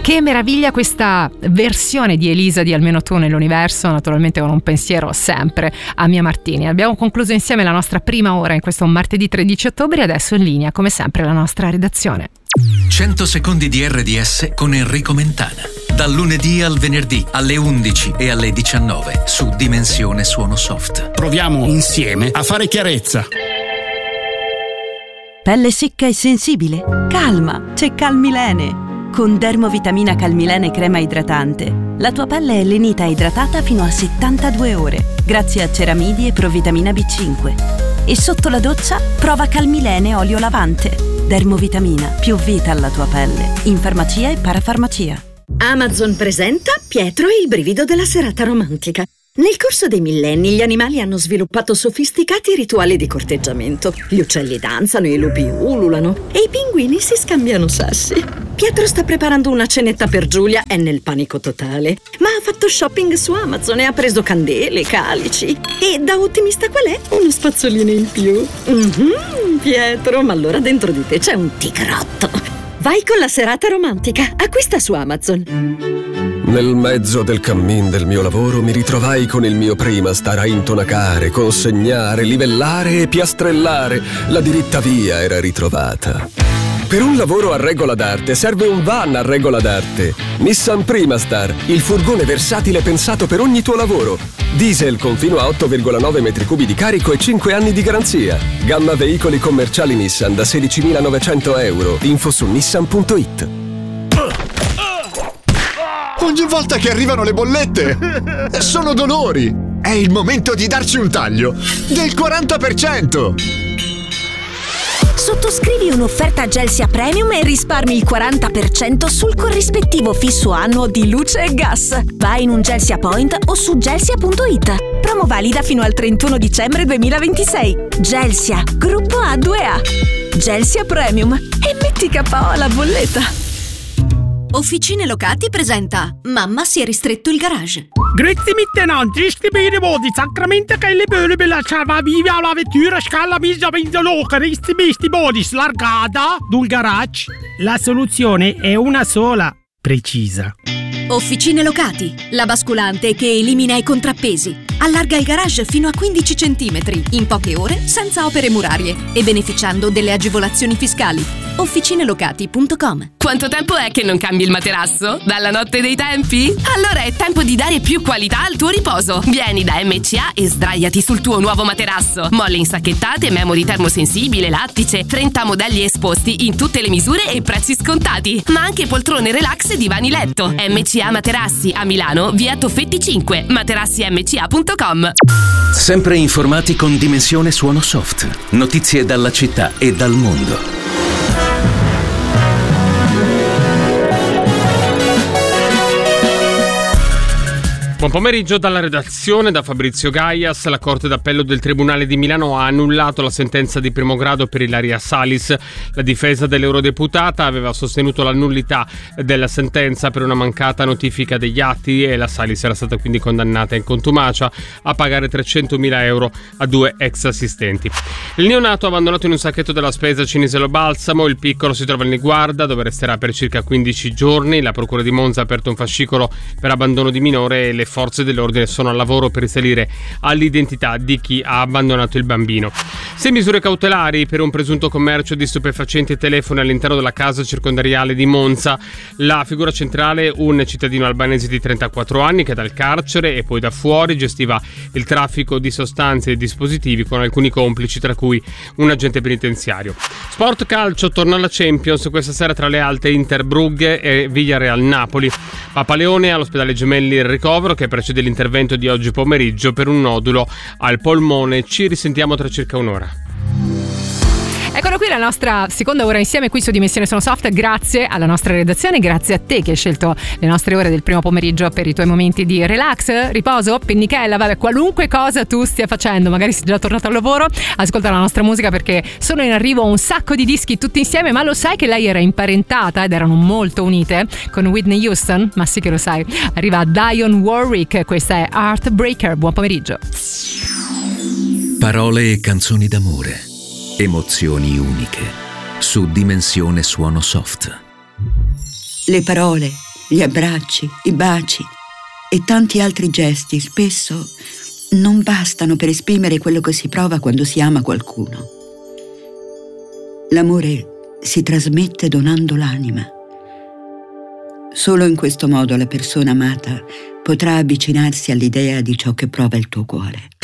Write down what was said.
Che meraviglia questa versione di Elisa di Almeno tu nell'universo, naturalmente con un pensiero sempre a Mia Martini. Abbiamo concluso insieme la nostra prima ora in questo martedì 13 ottobre e adesso in linea come sempre la nostra redazione. 100 secondi di RDS con Enrico Mentana. Dal lunedì al venerdì alle 11 e alle 19 su Dimensione Suono Soft. Proviamo insieme a fare chiarezza. Pelle secca e sensibile? Calma, c'è Calmilene. Con Dermovitamina Calmilene crema idratante, la tua pelle è lenita e idratata fino a 72 ore, grazie a ceramidi e provitamina B5. E sotto la doccia, prova Calmilene olio lavante. Dermovitamina, più vita alla tua pelle. In farmacia e parafarmacia. Amazon presenta Pietro e il brivido della serata romantica. Nel corso dei millenni gli animali hanno sviluppato sofisticati rituali di corteggiamento. Gli uccelli danzano, i lupi ululano e i pinguini si scambiano sassi. Pietro sta preparando una cenetta per Giulia, è nel panico totale. Ma ha fatto shopping su Amazon e ha preso candele, calici. E da ottimista qual è? Uno spazzolino in più. Pietro, ma allora dentro di te c'è un tigrotto. Vai con la serata romantica, acquista su Amazon. Nel mezzo del cammin del mio lavoro mi ritrovai con il mio Primastar a intonacare, consegnare, livellare e piastrellare. La diritta via era ritrovata. Per un lavoro a regola d'arte serve un van a regola d'arte. Nissan Primastar, il furgone versatile pensato per ogni tuo lavoro. Diesel con fino a 8,9 metri cubi di carico e 5 anni di garanzia. Gamma veicoli commerciali Nissan da 16.900 euro. Info su nissan.it. Ogni volta che arrivano le bollette sono dolori. È il momento di darci un taglio del 40%. Sottoscrivi un'offerta Gelsia Premium e risparmi il 40% sul corrispettivo fisso annuo di luce e gas. Vai in un Gelsia Point o su gelsia.it. Promo valida fino al 31 dicembre 2026. Gelsia, gruppo A2A. Gelsia Premium. E metti KO alla bolletta. Officine Locati presenta Mamma si è ristretto il garage. Grazie miteinander, ist die Bodi, sacramento che le böle per lasciare via la vettura scala misa in loca, ist die Bodi, slargata dal garage. La soluzione è una sola, precisa. Officine Locati, la basculante che elimina i contrappesi. Allarga il garage fino a 15 cm in poche ore senza opere murarie e beneficiando delle agevolazioni fiscali. Officinelocati.com. Quanto tempo è che non cambi il materasso? Dalla notte dei tempi? Allora è tempo di dare più qualità al tuo riposo. Vieni da MCA e sdraiati sul tuo nuovo materasso. Molle insacchettate, memory termosensibile, lattice, 30 modelli esposti in tutte le misure e prezzi scontati. Ma anche poltrone relax e divani letto. MCA Materassi a Milano, via Toffetti 5, materassiMCA.com. Sempre informati con Dimensione Suono Soft. Notizie dalla città e dal mondo. Buon pomeriggio dalla redazione, da Fabrizio Gaias. La Corte d'Appello del Tribunale di Milano ha annullato la sentenza di primo grado per Ilaria Salis. La difesa dell'eurodeputata aveva sostenuto la nullità della sentenza per una mancata notifica degli atti e la Salis era stata quindi condannata in contumacia a pagare 300.000 euro a 2 ex assistenti. Il neonato abbandonato in un sacchetto della spesa Ciniselo Balsamo, il piccolo si trova in Niguarda dove resterà per circa 15 giorni. La Procura di Monza ha aperto un fascicolo per abbandono di minore e le forze dell'ordine sono al lavoro per risalire all'identità di chi ha abbandonato il bambino. 6 misure cautelari per un presunto commercio di stupefacenti e telefoni all'interno della casa circondariale di Monza. La figura centrale, un cittadino albanese di 34 anni che dal carcere e poi da fuori gestiva il traffico di sostanze e dispositivi con alcuni complici, tra cui un agente penitenziario. Sport calcio, torna alla Champions questa sera tra le alte Inter Brugge e Villarreal Napoli. Papaleone all'ospedale Gemelli il ricovero che precede l'intervento di oggi pomeriggio per un nodulo al polmone. Ci risentiamo tra circa un'ora. Eccola qui la nostra seconda ora insieme qui su Dimensione Suono Soft. Grazie alla nostra redazione, grazie a te che hai scelto le nostre ore del primo pomeriggio per i tuoi momenti di relax, riposo, pennichella, vabbè, qualunque cosa tu stia facendo, magari sei già tornato al lavoro, ascolta la nostra musica perché sono in arrivo un sacco di dischi tutti insieme. Ma lo sai che lei era imparentata ed erano molto unite con Whitney Houston? Ma sì che lo sai. Arriva Dionne Warwick, questa è Heartbreaker. Buon pomeriggio. Parole e canzoni d'amore, emozioni uniche su Dimensione Suono Soft. Le parole, Gli abbracci, i baci e tanti altri gesti spesso non bastano per esprimere quello che si prova quando si ama qualcuno. L'amore si trasmette donando l'anima. Solo in questo modo la persona amata potrà avvicinarsi all'idea di ciò che prova il tuo cuore.